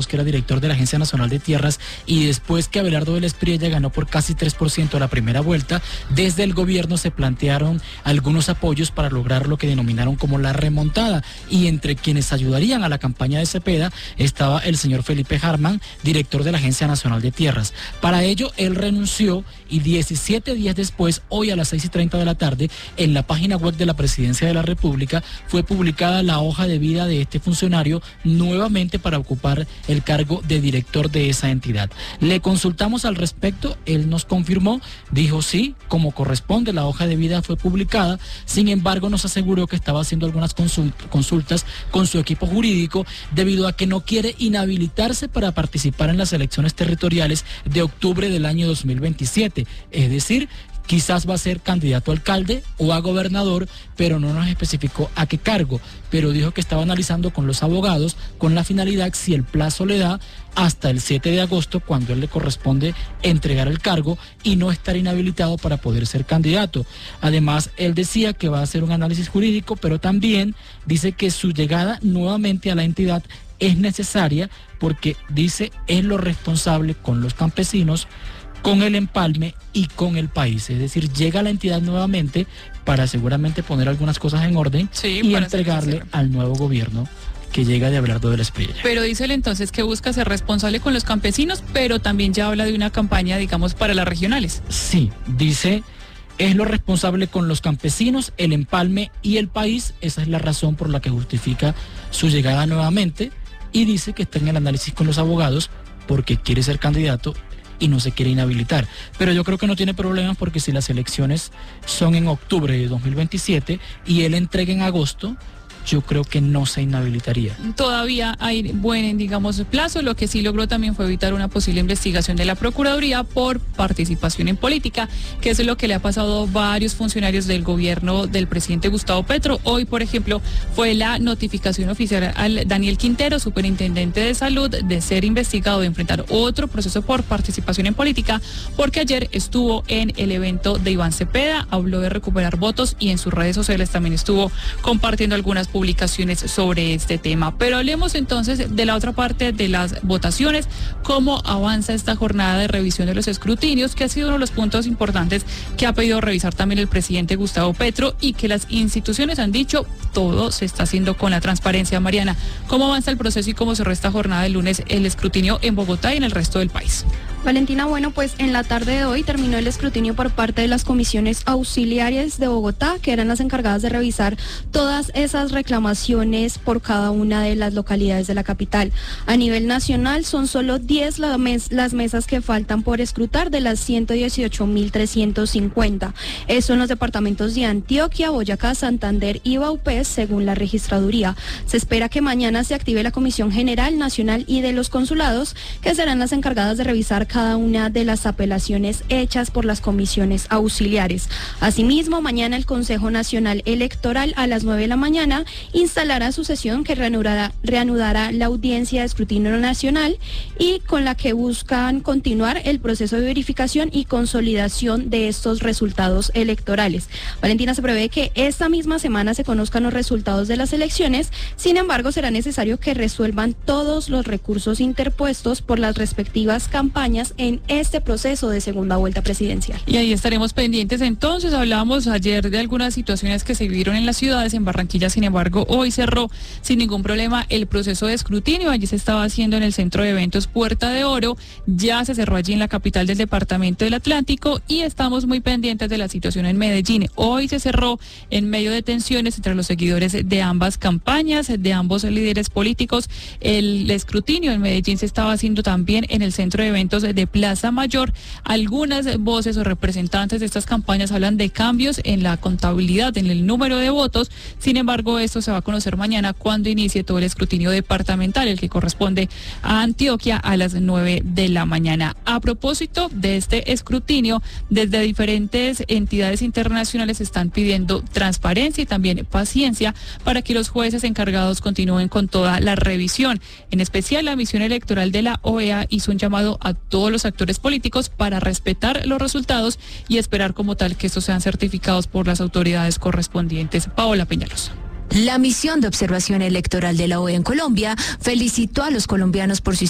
recordemos que era director de la Agencia Nacional de Tierras, y después que Abelardo Vélez Priella ganó por casi 3% la primera vuelta, desde el gobierno se plantearon algunos apoyos para lograr lo que denominaron como la remontada, y entre quienes ayudarían a la campaña de Cepeda estaba el señor Felipe Harman, director de la Agencia Nacional de Tierras. Para ello, él renunció, y 17 días después, hoy a las 6:30 de la tarde, en la página web de la Presidencia de la República fue publicada la hoja de vida de este funcionario nuevamente para ocupar el cargo de director de esa entidad. Le consultamos al respecto, él nos confirmó, dijo sí, como corresponde, la hoja de vida fue publicada, sin embargo nos aseguró que estaba haciendo algunas consultas con su equipo jurídico debido a que no quiere inhabilitarse para participar en las elecciones territoriales de octubre del año 2027, es decir, quizás va a ser candidato a alcalde o a gobernador, pero no nos especificó a qué cargo, pero dijo que estaba analizando con los abogados con la finalidad, si el plazo le da, hasta el 7 de agosto, cuando a él le corresponde entregar el cargo y no estar inhabilitado para poder ser candidato. Además, él decía que va a hacer un análisis jurídico, pero también dice que su llegada nuevamente a la entidad es necesaria porque, dice, es lo responsable con los campesinos, con el empalme y con el país. Es decir, llega a la entidad nuevamente para seguramente poner algunas cosas en orden, sí, y entregarle al nuevo gobierno que llega de Abelardo Vélez Priella. Pero dice él entonces que busca ser responsable con los campesinos, pero también ya habla de una campaña, digamos, para las regionales. Sí, dice, es lo responsable con los campesinos, el empalme y el país. Esa es la razón por la que justifica su llegada nuevamente, y dice que está en el análisis con los abogados porque quiere ser candidato y no se quiere inhabilitar. Pero yo creo que no tiene problemas, porque si las elecciones son en octubre de 2027 y él entrega en agosto, yo creo que no se inhabilitaría. Todavía hay buen, digamos, plazo. Lo que sí logró también fue evitar una posible investigación de la Procuraduría por participación en política, que es lo que le ha pasado a varios funcionarios del gobierno del presidente Gustavo Petro. Hoy, por ejemplo, fue la notificación oficial al Daniel Quintero, superintendente de salud, de ser investigado, de enfrentar otro proceso por participación en política, porque ayer estuvo en el evento de Iván Cepeda, habló de recuperar votos y en sus redes sociales también estuvo compartiendo algunas publicaciones sobre este tema. Pero hablemos entonces de la otra parte de las votaciones, cómo avanza esta jornada de revisión de los escrutinios, que ha sido uno de los puntos importantes que ha pedido revisar también el presidente Gustavo Petro, y que las instituciones han dicho todo se está haciendo con la transparencia. Mariana, ¿cómo avanza el proceso y cómo cerró esta jornada del lunes el escrutinio en Bogotá y en el resto del país? Valentina, bueno, pues en la tarde de hoy terminó el escrutinio por parte de las comisiones auxiliares de Bogotá, que eran las encargadas de revisar todas esas reclamaciones por cada una de las localidades de la capital. A nivel nacional son solo 10 las mesas que faltan por escrutar de las 118.350. Eso en los departamentos de Antioquia, Boyacá, Santander y Vaupés, según la registraduría. Se espera que mañana se active la Comisión General Nacional y de los consulados, que serán las encargadas de revisar cada una de las apelaciones hechas por las comisiones auxiliares. Asimismo, mañana el Consejo Nacional Electoral a las 9 de la mañana instalará su sesión, que reanudará la audiencia de escrutinio nacional y con la que buscan continuar el proceso de verificación y consolidación de estos resultados electorales. Valentina, se prevé que esta misma semana se conozcan los resultados de las elecciones. Sin embargo, será necesario que resuelvan todos los recursos interpuestos por las respectivas campañas en este proceso de segunda vuelta presidencial. Y ahí estaremos pendientes. Entonces, hablábamos ayer de algunas situaciones que se vivieron en las ciudades. En Barranquilla, sin embargo, hoy cerró sin ningún problema el proceso de escrutinio. Allí se estaba haciendo en el centro de eventos Puerta de Oro, ya se cerró allí en la capital del departamento del Atlántico, y estamos muy pendientes de la situación en Medellín. Hoy se cerró en medio de tensiones entre los seguidores de ambas campañas, de ambos líderes políticos. El escrutinio en Medellín se estaba haciendo también en el centro de eventos de Plaza Mayor. Algunas voces o representantes de estas campañas hablan de cambios en la contabilidad, en el número de votos. Sin embargo, esto se va a conocer mañana cuando inicie todo el escrutinio departamental, el que corresponde a Antioquia, a las 9 de la mañana. A propósito de este escrutinio, desde diferentes entidades internacionales están pidiendo transparencia y también paciencia para que los jueces encargados continúen con toda la revisión. En especial, la misión electoral de la OEA hizo un llamado a todos los actores políticos para respetar los resultados y esperar como tal que estos sean certificados por las autoridades correspondientes. Paola Peñalosa. La misión de observación electoral de la OEA en Colombia felicitó a los colombianos por su